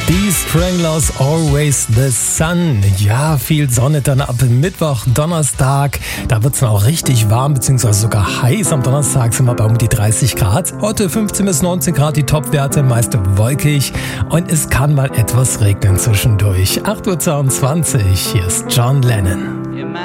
Die Stranglers, Always the Sun. Ja, viel Sonne dann ab Mittwoch, Donnerstag. Da wird es dann auch richtig warm, beziehungsweise sogar heiß. Am Donnerstag sind wir bei um die 30 Grad. Heute 15 bis 19 Grad die Topwerte, meist wolkig. Und es kann mal etwas regnen zwischendurch. 8:22 Uhr, hier ist John Lennon.